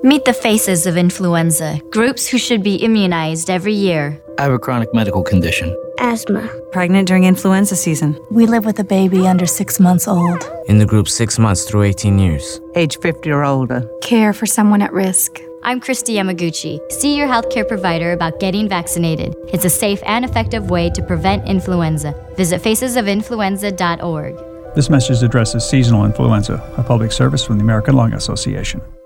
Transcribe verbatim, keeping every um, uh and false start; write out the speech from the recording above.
Meet the faces of influenza, groups who should be immunized every year. I have a chronic medical condition. Asthma. Pregnant during influenza season. We live with a baby under six months old. In the group six months through eighteen years. Age fifty or older. Care for someone at risk. I'm Christy Yamaguchi. See your healthcare provider about getting vaccinated. It's a safe and effective way to prevent influenza. Visit faces of influenza dot org. This message addresses seasonal influenza, a public service from the American Lung Association.